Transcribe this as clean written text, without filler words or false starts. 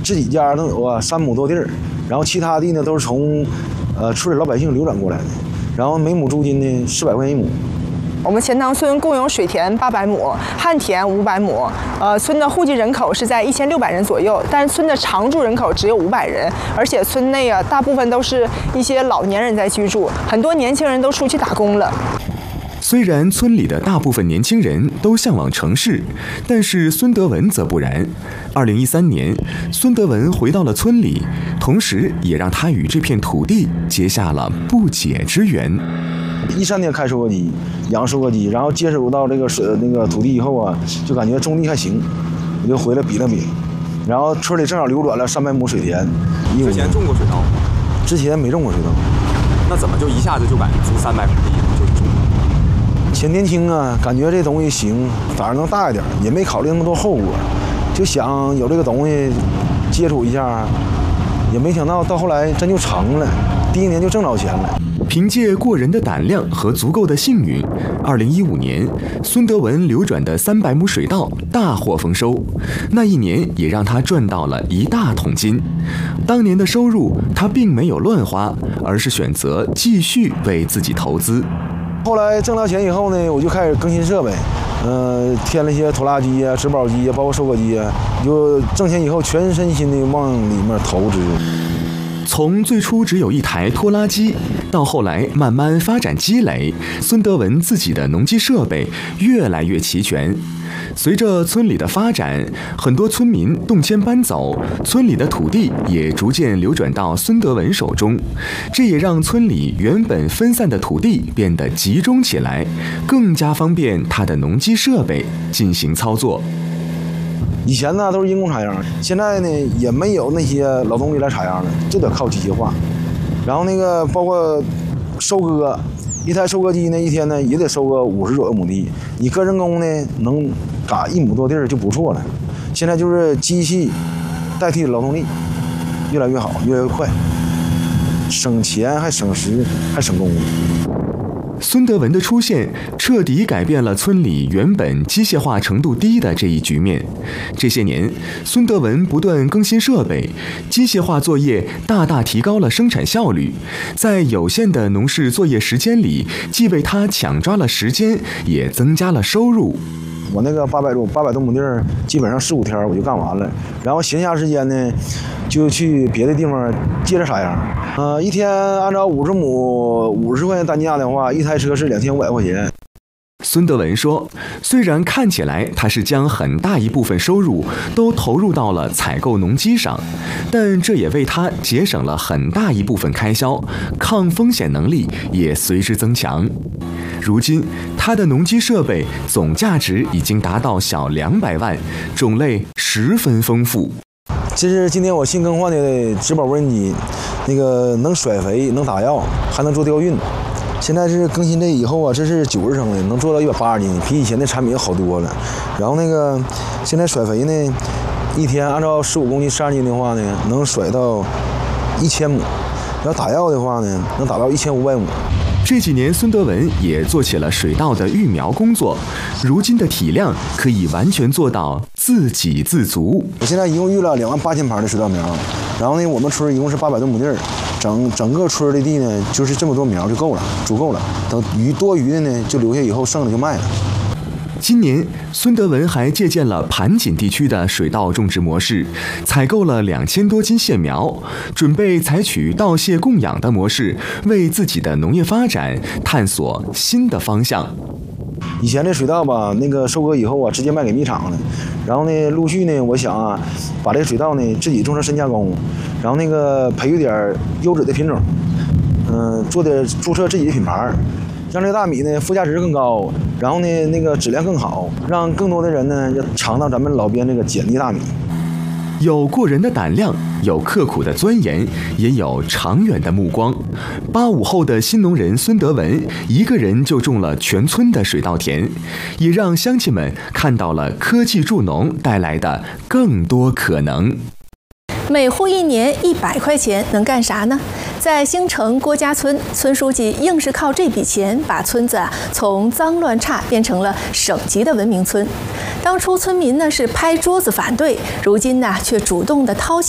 自己家能有3亩多地儿，然后其他地呢都是从村里老百姓流转过来的，然后每亩租金呢400块钱1亩。 我们钱塘村共有水田800亩，旱田500亩。村的户籍人口是在1600人左右，但是村的常住人口只有500人，而且村内大部分都是一些老年人在居住，很多年轻人都出去打工了。 虽然村里的大部分年轻人都向往城市，但是孙德文则不然。2013年，孙德文回到了村里，同时也让他与这片土地结下了不解之缘。 13年开收割机，养收割机，然后接手到这个土地以后啊，就感觉种地还行，我就回来比了比，然后村里正好流转了300亩水田。 之前种过水稻吗？ 之前没种过水稻。 那怎么就一下子就敢租300亩地就种？ 嫌年轻啊，感觉这东西行，反而能大一点，也没考虑那么多后果，就想有这个东西接触一下，也没想到到后来真就成了，第1年就挣着钱了。 凭借过人的胆量和足够的幸运，2015年，孙德文流转的300亩水稻大获丰收，那一年也让他赚到了1大桶金。当年的收入，他并没有乱花，而是选择继续为自己投资。 后来挣到钱以后呢，我就开始更新设备，添了一些拖拉机啊、植保机啊，包括收割机啊，就挣钱以后全身心的往里面投资。 从最初只有1台拖拉机，到后来慢慢发展积累，孙德文自己的农机设备越来越齐全。随着村里的发展，很多村民动迁搬走，村里的土地也逐渐流转到孙德文手中，这也让村里原本分散的土地变得集中起来，更加方便他的农机设备进行操作。 以前呢都是人工插秧，现在呢也没有那些劳动力来插秧了，就得靠机械化。然后包括收割，一台收割机呢一天呢也得收割50左右亩地，你搁人工呢能嘎1亩多地儿就不错了。现在就是机器代替劳动力，越来越好，越来越快，省钱还省时还省工夫。 孙德文的出现彻底改变了村里原本机械化程度低的这一局面。这些年，孙德文不断更新设备，机械化作业大大提高了生产效率。在有限的农事作业时间里，既为他抢抓了时间，也增加了收入。 我那个800多亩地儿，基本上4、5天我就干完了，然后闲暇时间呢，就去别的地方接着插秧。一天按照50亩50块钱单价的话，一台车是2500块钱。 孙德文说，虽然看起来他是将很大一部分收入都投入到了采购农机上，但这也为他节省了很大一部分开销，抗风险能力也随之增强。如今，他的农机设备总价值已经达到小200万，种类十分丰富。 这是今天我新更换的植保无人机，能甩肥，能打药，还能做调运。现在是更新这以后啊，这是90升的，能做到180斤，比以前的产品好多了。然后现在甩肥呢，一天按照15公斤、12斤的话呢，能甩到1000亩；要打药的话呢，能打到1500亩。 这几年，孙德文也做起了水稻的育苗工作，如今的体量可以完全做到自给自足。 我现在一共育了28000盘的水稻苗，然后我们村一共是800多亩地儿，整个村的地呢，就是这么多苗就够了，足够了。等多余的呢，就留下以后剩的就卖了。 今年，孙德文还借鉴了盘锦地区的水稻种植模式，采购了2000多斤线苗，准备采取稻蟹供养的模式，为自己的农业发展探索新的方向。 以前这水稻吧，收割以后啊，直接卖给蜜厂了。然后陆续呢，我想啊，把这水稻呢自己种成深加工，然后培育点优质的品种，注册自己的品牌。让这个大米呢附加值更高，然后质量更好，让更多的人呢尝到咱们老边这个碱地大米。 有过人的胆量，有刻苦的钻研，也有长远的目光。85后的新农人孙德文一个人就种了全村的水稻田，也让乡亲们看到了科技助农带来的更多可能。 每户1年100块钱能干啥呢？在兴城郭家村，村书记硬是靠这笔钱把村子从脏乱差变成了省级的文明村。当初村民是拍桌子反对，如今却主动的掏钱。